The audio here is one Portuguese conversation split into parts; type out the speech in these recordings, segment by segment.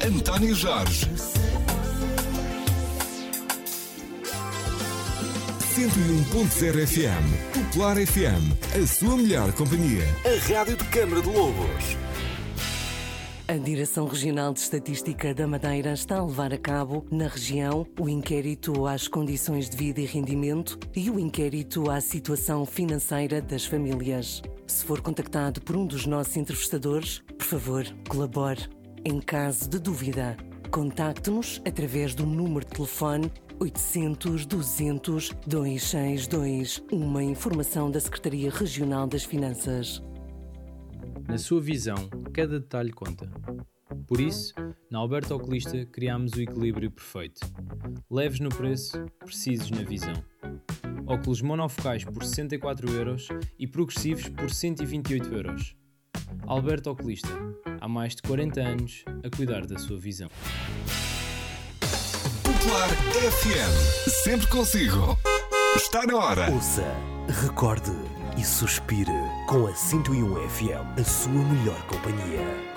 António Jorge. 101.0 FM, Popular FM, a sua melhor companhia. A rádio de Câmara de Lobos. A Direção Regional de Estatística da Madeira está a levar a cabo, na região, o inquérito às condições de vida e rendimento e o inquérito à situação financeira das famílias. Se for contactado por um dos nossos entrevistadores, por favor, colabore. Em caso de dúvida, contacte-nos através do número de telefone 800 200 262, uma informação da Secretaria Regional das Finanças. Na sua visão, cada detalhe conta. Por isso, na Alberto Oculista criámos o equilíbrio perfeito. Leves no preço, precisos na visão. Óculos monofocais por 64€ e progressivos por 128€. Alberto Oculista, há mais de 40 anos a cuidar da sua visão. Popular FM, sempre consigo. Está na hora. Ouça, recorde e suspire com a 101 FM, a sua melhor companhia.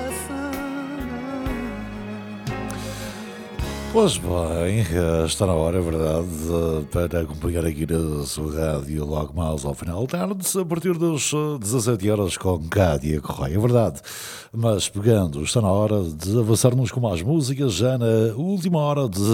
Pois bem, está na hora, é verdade, para acompanhar aqui na sua rádio logo mais ao final da tarde, a partir das 17h com Cádia Correia, é verdade. Mas pegando, está na hora de avançarmos com mais músicas, já na última hora de...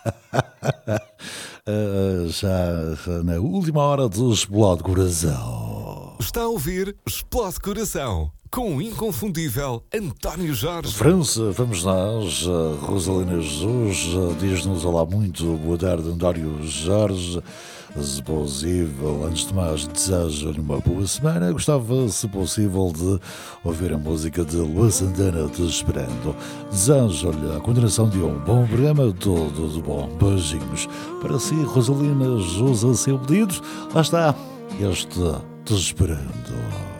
já na última hora do Explode Coração. Está a ouvir Explode Coração, com o inconfundível António Jorge. França, vamos nós. Rosalina Jesus diz-nos olá, muito boa tarde, António Jorge. Se possível, antes de mais, desejo-lhe uma boa semana. Gostava, se possível, de ouvir a música de Luan Santana, Te Esperando. Desejo-lhe a continuação de um bom programa, tudo de bom. Beijinhos para si, Rosalina Jesus, a seu pedido. Lá está, este Te Esperando.